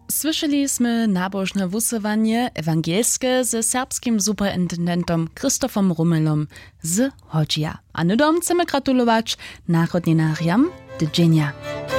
Słyszeliśmy nabożne wusywanie ewangelskie ze serbskim superintendentom Krzysztofom Rummelom z Hodzija. A nudom chcemy gratulować narodninariam tydzienia.